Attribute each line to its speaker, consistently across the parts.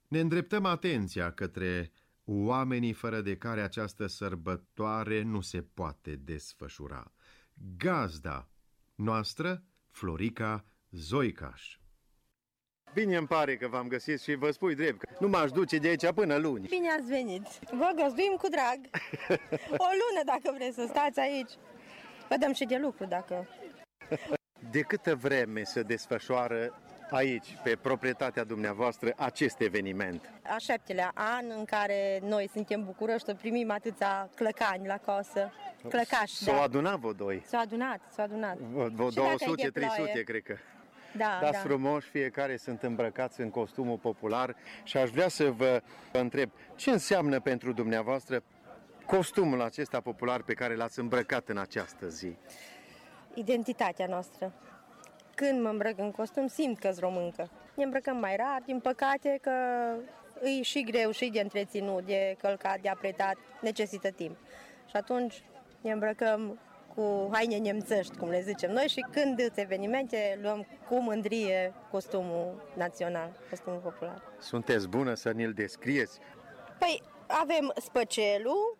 Speaker 1: Ne îndreptăm atenția către oamenii fără de care această sărbătoare nu se poate desfășura. Gazda noastră, Florica Zoicaș.
Speaker 2: Bine îmi pare că v-am găsit și vă spui drept că nu m-aș duce de aici până luni.
Speaker 3: Bine ați venit! Vă găzduim cu drag! O lună dacă vreți să stați aici. Vă dăm și de lucru dacă...
Speaker 2: De câtă vreme se desfășoară aici, pe proprietatea dumneavoastră, acest eveniment?
Speaker 3: A 7-lea an în care noi suntem bucuroși să primim atâția clăcani la casă. Clăcași,
Speaker 2: S-au adunat vă doi?
Speaker 3: S-au adunat.
Speaker 2: Vă 200-300, cred că.
Speaker 3: Da,
Speaker 2: Dați frumoși, fiecare sunt îmbrăcați în costumul popular și aș vrea să vă întreb ce înseamnă pentru dumneavoastră costumul acesta popular pe care l-ați îmbrăcat în această zi?
Speaker 3: Identitatea noastră. Când mă îmbrăc în costum, simt că-s româncă. Ne îmbrăcăm mai rar, din păcate că e și greu și de întreținut, de călcat, de apretat, necesită timp. Și atunci ne îmbrăcăm cu haine nemțești, cum le zicem noi, și când sunt evenimente, luăm cu mândrie costumul național, costumul popular.
Speaker 2: Sunteți bună să ne-l descrieți?
Speaker 3: Păi avem spăcelul,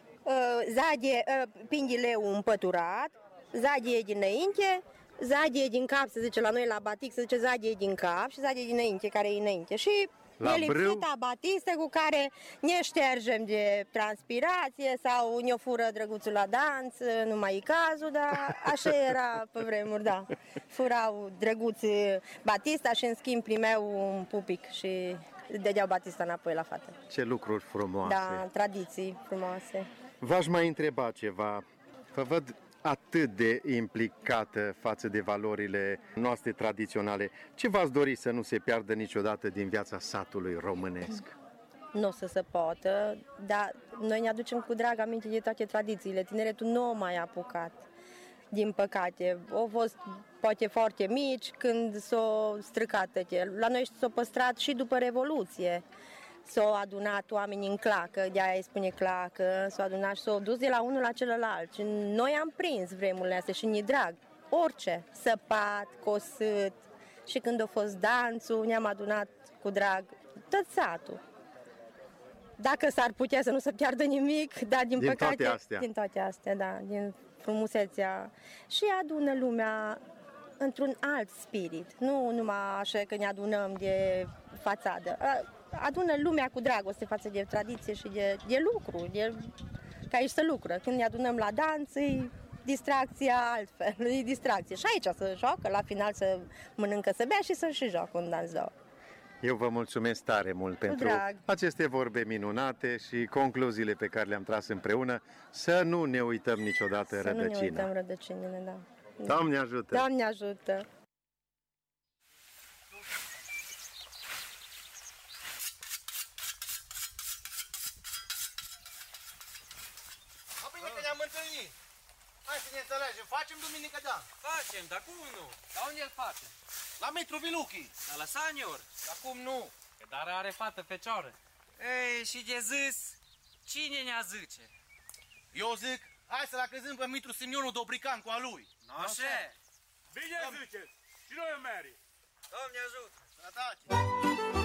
Speaker 3: pingileu împăturat, zadie dinainte, zadie din cap, se zice la noi la batic, se zice zadie din cap și zadie dinainte, care e înainte. Și nelipsita batistă cu care ne ștergem de transpirație sau ne-o fură drăguțul la dans, nu mai e cazul, dar așa era pe vremuri, da. Furau drăguții batista și în schimb primeau un pupic și dădeau batista înapoi la fată.
Speaker 2: Ce lucruri frumoase!
Speaker 3: Da, tradiții frumoase.
Speaker 2: V-aș mai întreba ceva. Vă văd atât de implicată față de valorile noastre tradiționale. Ce v-ați dori să nu se piardă niciodată din viața satului românesc?
Speaker 3: Nu o să se poată, dar noi ne aducem cu drag aminte de toate tradițiile. Tineretul nu a mai apucat, din păcate. Au fost poate foarte mici când s-au stricat. La noi s-au păstrat și după Revoluție. S-au adunat oamenii în clacă, de-aia îi spune clacă, s-au adunat și s-au dus de la unul la celălalt. Și noi am prins vremurile astea și ne drag. Orice, săpat, cosât. Și când a fost danțul, ne-am adunat cu drag tot satul. Dacă s-ar putea să nu se piardă nimic, dar din păcate...
Speaker 2: Toate astea.
Speaker 3: Din toate astea, da, din frumusețea. Și adună lumea într-un alt spirit, nu numai așa că ne adunăm de fațadă. Adună lumea cu dragoste față de tradiție și de lucru, ca aici să lucră. Când ne adunăm la dans, e distracția altfel, e distracție. Și aici să joacă, la final să mănâncă, să bea și să și joacă un dans două.
Speaker 2: Eu vă mulțumesc tare mult pentru aceste vorbe minunate și concluziile pe care le-am tras împreună. Să nu ne uităm niciodată rădăcina.
Speaker 3: Să nu ne uităm rădăcinile, da.
Speaker 2: Doamne ajută!
Speaker 3: Doamne ajută!
Speaker 4: Bine că ne-am întâlnit. Hai să ne înțelegem. Facem duminică de an.
Speaker 5: Facem, dar cum nu? Dar unde îl face?
Speaker 4: La Mitru Viluchi.
Speaker 5: Dar la Sanior.
Speaker 4: Dar cum nu?
Speaker 5: Că dar are fată fecioară. Ei, și de zis, cine ne-a zice?
Speaker 4: Eu zic, hai să-l acrezăm pe Mitru Simionu Dobrican cu a lui.
Speaker 5: Așa.
Speaker 6: Bine ziceți! Și noi o meri!
Speaker 5: Doamne ajută!
Speaker 4: Sănătate!